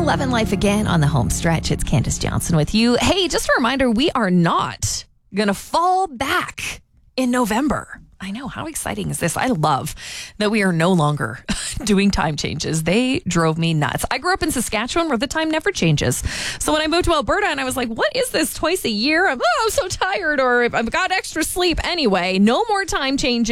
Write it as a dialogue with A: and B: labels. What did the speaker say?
A: Lovin' Life again on the home stretch. It's Candace Johnson with you. Hey, just a reminder, we are not going to fall back in November. I know. How exciting is this? I love that we are no longer doing time changes. They drove me nuts. I grew up in Saskatchewan where the time never changes. So when I moved to Alberta and I was like, what is this twice a year? I'm so tired, or I've got extra sleep. Anyway, no more time changes.